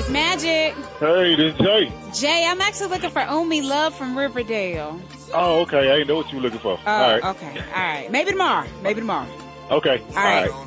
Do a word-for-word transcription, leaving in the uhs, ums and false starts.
It's Magic. Hey, this is Jay. Jay, I'm actually looking for Umi Love from Riverdale. Oh, okay. I didn't know what you were looking for. Oh, All right. okay. All right. Maybe tomorrow. Maybe tomorrow. Okay. All right.